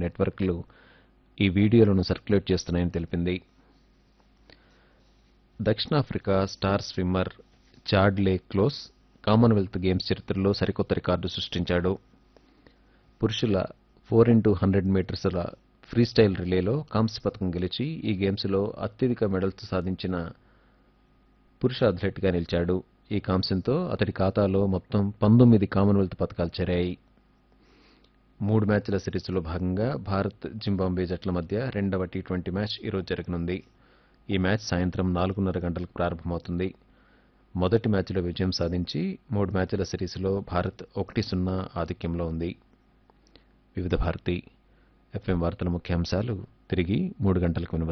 నెట్వర్క్లు ఈ వీడియోలను సర్క్యులేట్ చేస్తున్నాయని తెలిపింది. దక్షిణాఫ్రికా star swimmer చార్డ్లే close Commonwealth games చరిత్రలో సరికొత్త రికార్డు సృష్టించాడు. పురుషుల 4x100 మీటర్ల ఫ్రీస్టైల్ రిలేలో కాంస్య పథకం గెలిచి ఈ గేమ్స్లో అత్యధిక మెడల్స్ సాధించిన పురుష అథ్లెట్గా నిలిచాడు. ఈ కాంస్యంతో అతడి ఖాతాలో మొత్తం 19 కామన్వెల్త్ పథకాలు చేరాయి. 3 మ్యాచ్ల సిరీస్లో భాగంగా భారత్ జింబాబ్వే జట్ల మధ్య రెండవ టీ20 మ్యాచ్ ఈరోజు జరగనుంది. ఈ మ్యాచ్ సాయంత్రం 4:30 గంటలకు ప్రారంభమవుతుంది. మొదటి మ్యాచ్లో విజయం సాధించి 3 మ్యాచ్ల సిరీస్లో భారత్ 1-0 ఆధిక్యంలో ఉంది. వివిధ భారతి ఎఫ్ఎం వార్తల ముఖ్యాంశాలు తిరిగి 3 గంటలకు వినవచ్చు.